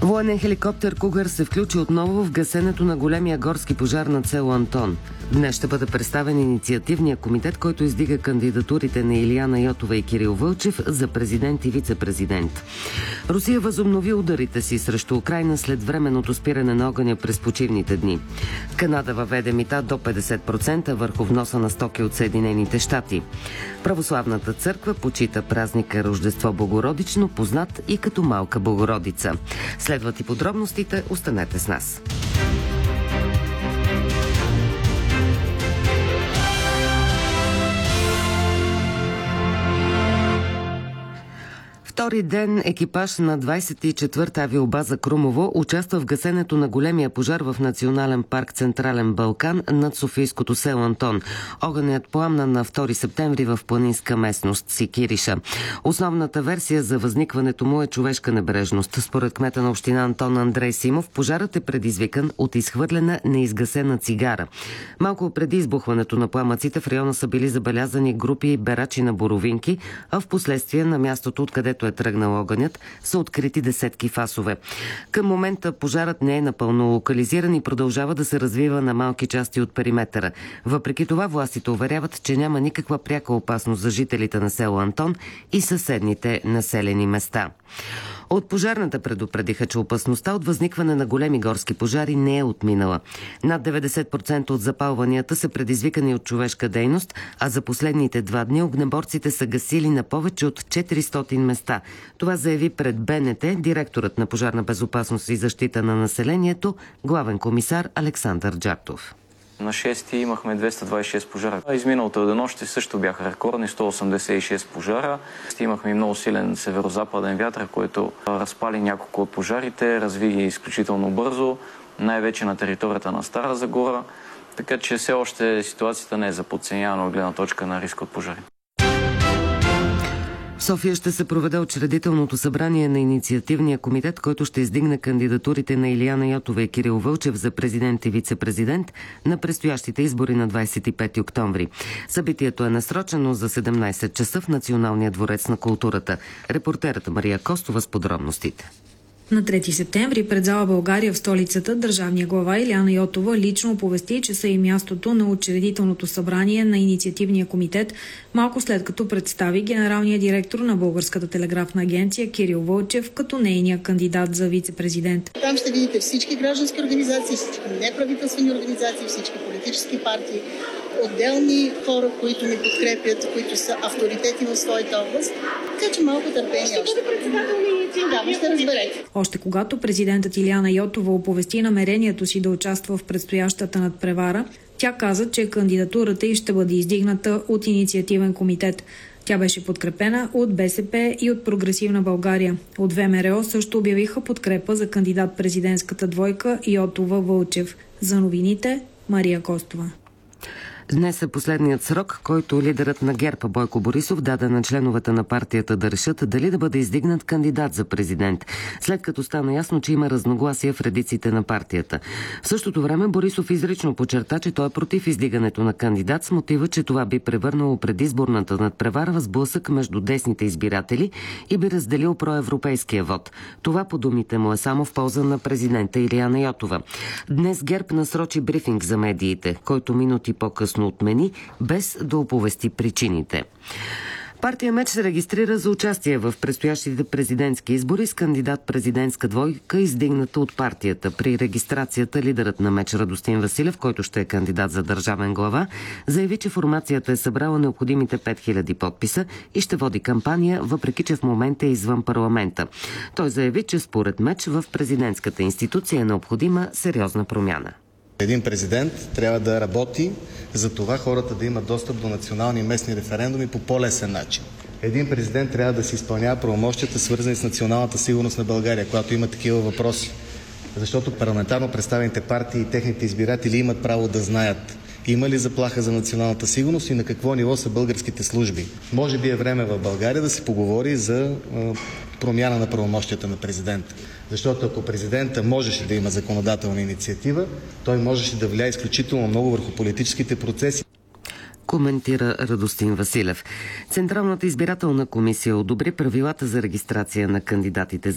Военен хеликоптер Кугър се включи отново в гасенето на големия горски пожар над село Антон. Днес ще бъде представен инициативния комитет, който издига кандидатурите на Илияна Йотова и Кирил Вълчев за президент и вице-президент. Русия възобнови ударите си срещу Украйна след временното спиране на огъня през почивните дни. Канада въведе мита до 50% върху вноса на стоки от Съединените щати. Православната църква почита празника Рождество Богородично, познат и като Малка Богородица. Следват и подробностите, останете с нас. Втори ден екипаж на 24-та авиобаза Крумово участва в гасенето на големия пожар в Национален парк Централен Балкан над софийското село Антон. Огънят пламна на 2 септември в планинска местност Сикириша. Основната версия за възникването му е човешка небрежност. Според кмета на община Антон Андрей Симов, пожарът е предизвикан от изхвърлена неизгасена цигара. Малко преди избухването на пламъците в района са били забелязани групи берачи на боровинки, а в последствие на мястото, откъдето е тръгнал огънят, са открити десетки фасове. Към момента пожарът не е напълно локализиран и продължава да се развива на малки части от периметъра. Въпреки това, властите уверяват, че няма никаква пряка опасност за жителите на село Антон и съседните населени места. От пожарната предупредиха, че опасността от възникване на големи горски пожари не е отминала. Над 90% от запалванията са предизвикани от човешка дейност, а за последните 2 дни огнеборците са гасили на повече от 400 места. Това заяви пред БНТ директорът на Пожарна безопасност и защита на населението, главен комисар Александър Джактов. На 6 имахме 226 пожара. Изминалата денонощие също бяха рекордни 186 пожара. Имахме и много силен северо-западен вятър, който разпали няколко от пожарите, разви ги изключително бързо, най-вече на територията на Стара Загора. Така че все още ситуацията не е за подценяване от гледна точка на риск от пожари. В София ще се проведе учредителното събрание на инициативния комитет, който ще издигне кандидатурите на Илияна Йотова и Кирил Вълчев за президент и вице-президент на предстоящите избори на 25 октомври. Събитието е насрочено за 17 часа в Националния дворец на културата. Репортерът Мария Костова с подробностите. На 3 септември пред зала България в столицата държавния глава Илияна Йотова лично оповести, че са и мястото на учредителното събрание на инициативния комитет, малко след като представи генералния директор на Българската телеграфна агенция Кирил Вълчев като нейния кандидат за вице-президент. Там ще видите всички граждански организации, всички неправителствени организации, всички политически партии, отделни хора, които ни подкрепят, които са авторитети в своята област. Така че малко търпение още. Да, ще разберете. Още когато президентът Илияна Йотова оповести намерението си да участва в предстоящата надпревара, тя каза, че кандидатурата й ще бъде издигната от инициативен комитет. Тя беше подкрепена от БСП и от Прогресивна България. От ВМРО също обявиха подкрепа за кандидат-президентската двойка Йотова-Вълчев. За новините Мария Костова. Днес е последният срок, който лидерът на ГЕРБ Бойко Борисов даде на членовете на партията да решат дали да бъде издигнат кандидат за президент, след като стана ясно, че има разногласия в редиците на партията. В същото време Борисов изрично подчерта, че той е против издигането на кандидат с мотива, че това би превърнало предизборната надпревара в сблъсък между десните избиратели и би разделил проевропейския вод. Това, по думите му, е само в полза на президента Илияна Йотова. Днес ГЕРБ насрочи брифинг за медиите, който минути по-късно отмени, без да оповести причините. Партия МЕЧ се регистрира за участие в предстоящите президентски избори с кандидат-президентска двойка, издигната от партията. При регистрацията лидерът на МЕЧ Радостин Василев, който ще е кандидат за държавен глава, заяви, че формацията е събрала необходимите 5000 подписа и ще води кампания, въпреки че в момента е извън парламента. Той заяви, че според МЕЧ в президентската институция е необходима сериозна промяна. Един президент трябва да работи за това хората да имат достъп до национални и местни референдуми по по-лесен начин. Един президент трябва да си изпълнява правомощията, свързани с националната сигурност на България, когато има такива въпроси. Защото парламентарно представените партии и техните избиратели имат право да знаят има ли заплаха за националната сигурност и на какво ниво са българските служби. Може би е време в България да се поговори за промяна на правомощията на президента. Защото ако президента можеше да има законодателна инициатива, той можеше да влияе изключително много върху политическите процеси. Коментира Радостин Василев. Централната избирателна комисия одобри правилата за регистрация на кандидатите